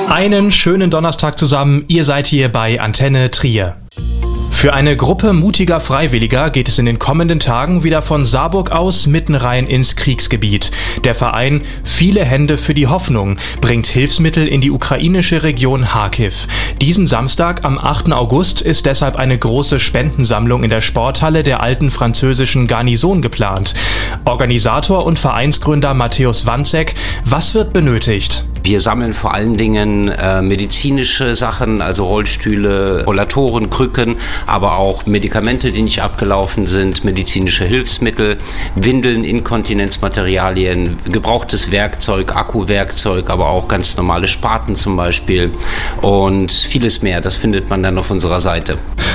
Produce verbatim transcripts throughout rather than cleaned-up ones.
Einen schönen Donnerstag zusammen, ihr seid hier bei Antenne Trier. Für eine Gruppe mutiger Freiwilliger geht es in den kommenden Tagen wieder von Saarburg aus mitten rein ins Kriegsgebiet. Der Verein Viele Hände für die Hoffnung bringt Hilfsmittel in die ukrainische Region Charkiw. Diesen Samstag am achten August ist deshalb eine große Spendensammlung in der Sporthalle der alten französischen Garnison geplant. Organisator und Vereinsgründer Matthäus Wanzek, was wird benötigt? Wir sammeln vor allen Dingen äh, medizinische Sachen, also Rollstühle, Rollatoren, Krücken, aber auch Medikamente, die nicht abgelaufen sind, medizinische Hilfsmittel, Windeln, Inkontinenzmaterialien, gebrauchtes Werkzeug, Akkuwerkzeug, aber auch ganz normale Spaten zum Beispiel und vieles mehr. Das findet man dann auf unserer Seite.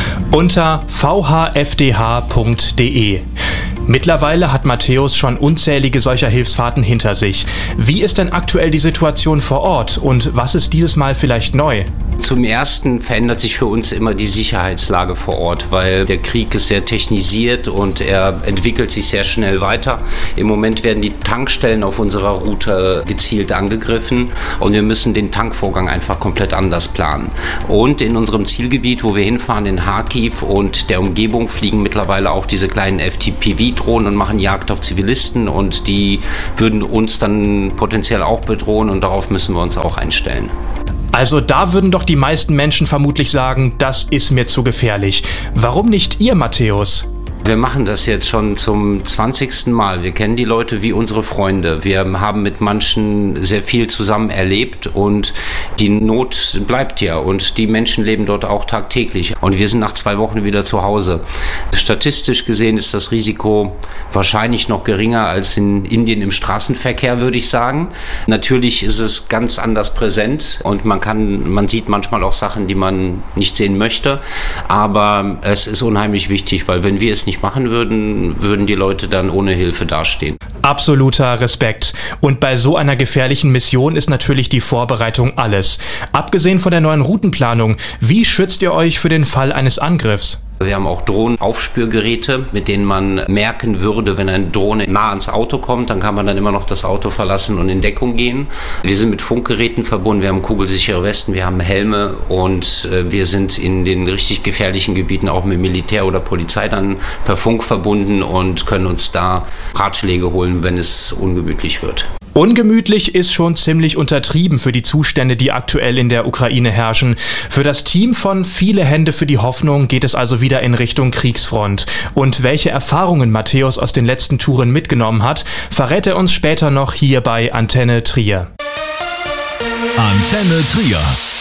Unter v h f d h punkt d e. Mittlerweile hat Matthäus schon unzählige solcher Hilfsfahrten hinter sich. Wie ist denn aktuell die Situation vor Ort und was ist dieses Mal vielleicht neu? Zum Ersten verändert sich für uns immer die Sicherheitslage vor Ort, weil der Krieg ist sehr technisiert und er entwickelt sich sehr schnell weiter. Im Moment werden die Tankstellen auf unserer Route gezielt angegriffen und wir müssen den Tankvorgang einfach komplett anders planen. Und in unserem Zielgebiet, wo wir hinfahren, in Charkiw und der Umgebung, fliegen mittlerweile auch diese kleinen F P V-Drohnen und machen Jagd auf Zivilisten und die würden uns dann potenziell auch bedrohen und darauf müssen wir uns auch einstellen. Also da würden doch die meisten Menschen vermutlich sagen, das ist mir zu gefährlich. Warum nicht ihr, Matthäus? Wir machen das jetzt schon zum zwanzigsten Mal. Wir kennen die Leute wie unsere Freunde. Wir haben mit manchen sehr viel zusammen erlebt und die Not bleibt ja und die Menschen leben dort auch tagtäglich. Und wir sind nach zwei Wochen wieder zu Hause. Statistisch gesehen ist das Risiko wahrscheinlich noch geringer als in Indien im Straßenverkehr, würde ich sagen. Natürlich ist es ganz anders präsent und man kann, man sieht manchmal auch Sachen, die man nicht sehen möchte. Aber es ist unheimlich wichtig, weil wenn wir es nicht machen würden, würden die Leute dann ohne Hilfe dastehen. Absoluter Respekt. Und bei so einer gefährlichen Mission ist natürlich die Vorbereitung alles. Abgesehen von der neuen Routenplanung, wie schützt ihr euch für den Fall eines Angriffs? Wir haben auch Drohnenaufspürgeräte, mit denen man merken würde, wenn eine Drohne nah ans Auto kommt, dann kann man dann immer noch das Auto verlassen und in Deckung gehen. Wir sind mit Funkgeräten verbunden, wir haben kugelsichere Westen, wir haben Helme und wir sind in den richtig gefährlichen Gebieten auch mit Militär oder Polizei dann per Funk verbunden und können uns da Ratschläge holen, wenn es ungemütlich wird. Ungemütlich ist schon ziemlich untertrieben für die Zustände, die aktuell in der Ukraine herrschen. Für das Team von Viele Hände für die Hoffnung geht es also wieder in Richtung Kriegsfront. Und welche Erfahrungen Matthäus aus den letzten Touren mitgenommen hat, verrät er uns später noch hier bei Antenne Trier. Antenne Trier.